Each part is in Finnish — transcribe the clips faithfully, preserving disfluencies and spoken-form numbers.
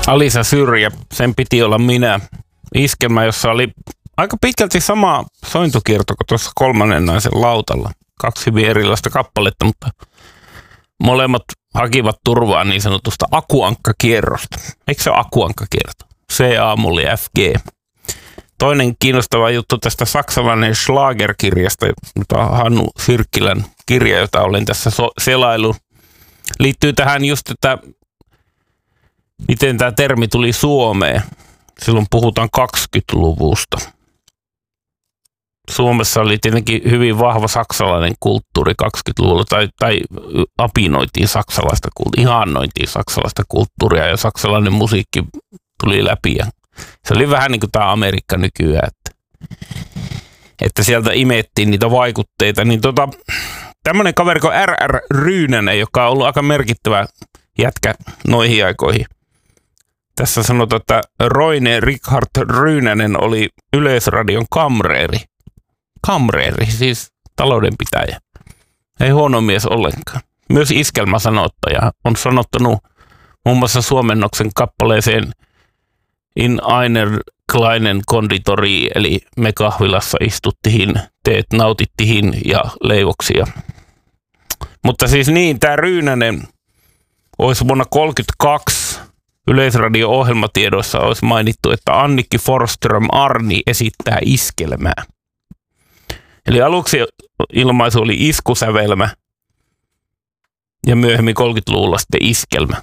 Alisa Syrjä, sen piti olla minä. Iskelmä, jossa oli aika pitkälti sama sointukierto kuin tuossa Kolmannen naisen lautalla. Kaksi hyvin erilaista kappaletta, mutta molemmat hakivat turvaa niin sanotusta akuankkakierrosta. Eikö se ole akuankkakierto? C-A-mulli F G. Toinen kiinnostava juttu tästä saksalainen Schlager-kirjasta, jota on Hannu Syrkkilän kirja, jota olen tässä so- selailu, liittyy tähän just, että miten tämä termi tuli Suomeen. Silloin puhutaan kaksikymmentäluvusta. Suomessa oli tietenkin hyvin vahva saksalainen kulttuuri kaksikymmentäluvulla, tai, tai apinoitiin saksalaista kulttuuria, ihannointiin saksalaista kulttuuria, ja saksalainen musiikki tuli läpi. Ja se oli vähän niin kuin tämä Amerikka nykyään, että, että sieltä imettiin niitä vaikutteita. Niin tota, tämmöinen kaveri kuin R R Ryynänen, joka on ollut aika merkittävä jätkä noihin aikoihin. Tässä sanotaan, että Roine Richard Ryynänen oli Yleisradion kamreeri. Kamreeri, siis taloudenpitäjä. Ei huono mies ollenkaan. Myös iskelmäsanottaja on sanottanut muun muassa suomennoksen kappaleeseen In einer kleinen Konditori, eli me kahvilassa istuttihin, teet nautittihin ja leivoksia. Mutta siis niin, tämä Ryynänen olisi vuonna tuhatyhdeksänsataakolmekymmentäkaksi Yleisradio-ohjelmatiedoissa olisi mainittu, että Annikki Forsström Arni esittää iskelmää. Eli aluksi ilmaisu oli iskusävelmä ja myöhemmin kolmekymmentäluvulla sitten iskelmä.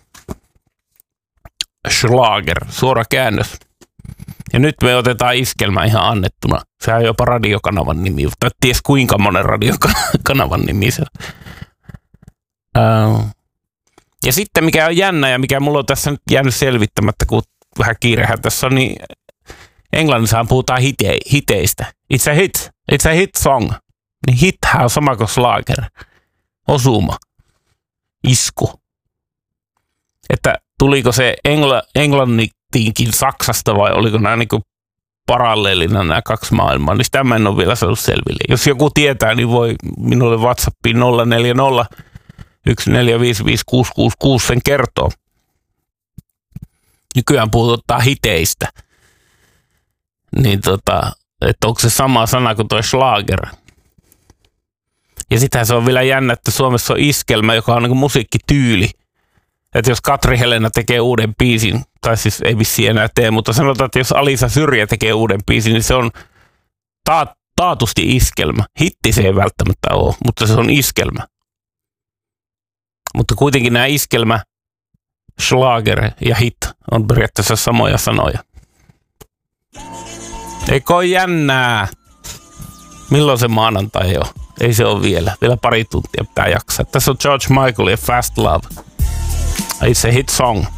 Schlager, suora käännös. Ja nyt me otetaan iskelmä ihan annettuna. Sehän on jopa radiokanavan nimi, mutta ties kuinka monen radiokanavan nimi se on. Uh. Ja sitten mikä on jännä ja mikä mulla on tässä nyt jäänyt selvittämättä, kun vähän kiirehän tässä on, niin englannissahan puhutaan hite, hiteistä. It's a hit. It's a hit song. Niin hithän on sama kuin Schlager. Osuma. Isku. Että tuliko se engla, englannittiinkin Saksasta vai oliko nämä niin kuin paralleelina nämä kaksi maailmaa, niin sitä mä en ole vielä saanut selville. Jos joku tietää, niin voi minulle WhatsAppiin nolla neljä nolla yksi neljä viisi viisi kuusi kuusi kuusi sen kertoo. Nykyään puhutaan hiteistä. Niin tota, että onko se sama sana kuin toi Schlager. Ja sittenhän se on vielä jännä, että Suomessa on iskelmä, joka on niin kuin musiikkityyli. Että jos Katri Helena tekee uuden biisin, tai siis ei vissiin enää tee, mutta sanotaan, että jos Alisa Syrjä tekee uuden biisin, niin se on ta- taatusti iskelmä. Hitti se ei välttämättä ole, mutta se on iskelmä. Mutta kuitenkin nämä iskelmä, Schlager ja hit on periaatteessa samoja sanoja. Eikö ole jännää? Milloin se maanantai on? Ei se ole vielä. Vielä pari tuntia pitää jaksaa. Tässä on George Michael ja Fast Love. It's a hit song.